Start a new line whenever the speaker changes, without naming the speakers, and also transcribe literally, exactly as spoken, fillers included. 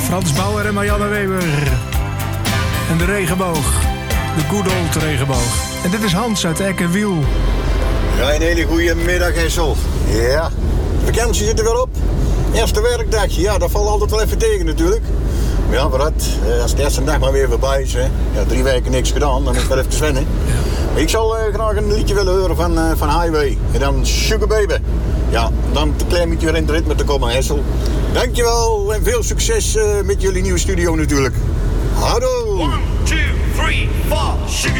Frans Bauer en Marianne Weber. En de regenboog. De good old regenboog. En dit is Hans uit Eck en Wiel.
Ja, een hele goede middag, Hessel. Ja, de vakantie zit er weer op. Eerste werkdagje, ja, dat valt altijd wel even tegen natuurlijk. Maar ja, maar dat, als de eerste dag maar weer voorbij is, hè. Ja, drie weken niks gedaan, dan moet ik wel even wennen. Ja. Ik zal uh, graag een liedje willen horen van, uh, van Highway. En dan Sugar Baby. Ja, dan een klein beetje weer in het ritme te komen, Hessel. Dankjewel en veel succes uh, met jullie nieuwe studio natuurlijk. Hallo!
One, two, three, four, sugar.